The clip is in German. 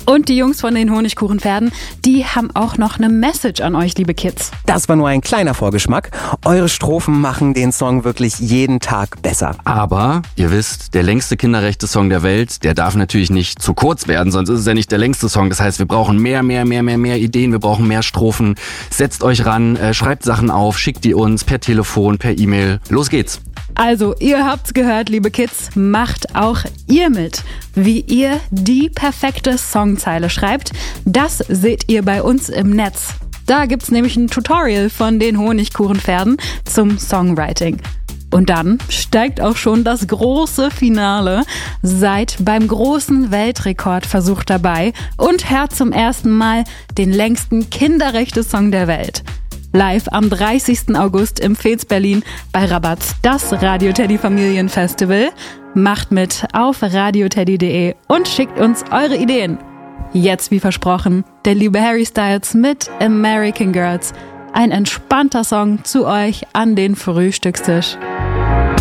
Und die Jungs von den Honigkuchenpferden, die haben auch noch eine Message an euch, liebe Kids. Das war nur ein kleiner Vorgeschmack. Eure Strophen machen den Song wirklich jeden Tag besser. Aber, ihr wisst, der längste Kinderrechte-Song der Welt, der darf natürlich nicht zu kurz werden, sonst ist es ja nicht der längste Song. Das heißt, wir brauchen mehr Ideen, wir brauchen mehr Strophen. Setzt euch ran, schreibt Sachen auf, schickt die uns per Telefon, per E-Mail. Los geht's! Also, ihr habt's gehört, liebe Kids, macht auch ihr mit. Wie ihr die perfekte Songzeile schreibt, das seht ihr bei uns im Netz. Da gibt's nämlich ein Tutorial von den Honigkuchenpferden zum Songwriting. Und dann steigt auch schon das große Finale. Seid beim großen Weltrekordversuch dabei und hört zum ersten Mal den längsten Kinderrechte-Song der Welt. Live am 30. August im Fez Berlin bei Rabat, das Radio Teddy Familienfestival. Macht mit auf radioteddy.de und schickt uns eure Ideen. Jetzt, wie versprochen, der liebe Harry Styles mit American Girls. Ein entspannter Song zu euch an den Frühstückstisch.